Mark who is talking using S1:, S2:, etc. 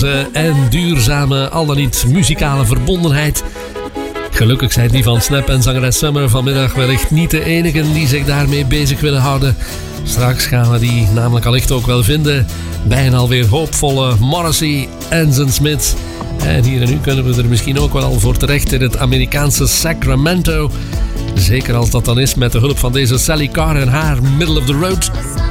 S1: en duurzame, al dan niet muzikale verbondenheid. Gelukkig zijn die van Snap en zangeres Summer vanmiddag wellicht niet de enigen die zich daarmee bezig willen houden. Straks gaan we die namelijk allicht ook wel vinden bij een alweer hoopvolle Morrissey en zijn Smith. En hier en nu kunnen we er misschien ook wel al voor terecht in het Amerikaanse Sacramento. Zeker als dat dan is met de hulp van deze Sally Carr en haar Middle of the Road.